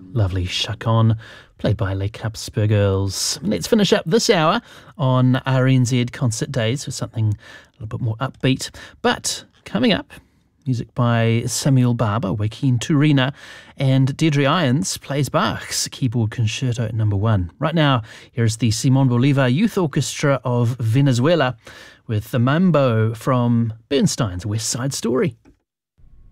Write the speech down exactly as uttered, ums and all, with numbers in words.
Lovely Chacon, played by Les Caps Girls. Let's finish up this hour on R N Z Concert Days with something a little bit more upbeat. But coming up, music by Samuel Barber, Joaquin Turina, and Deirdre Irons plays Bach's Keyboard Concerto number one. Right now, here's the Simon Bolivar Youth Orchestra of Venezuela with the mambo from Bernstein's West Side Story.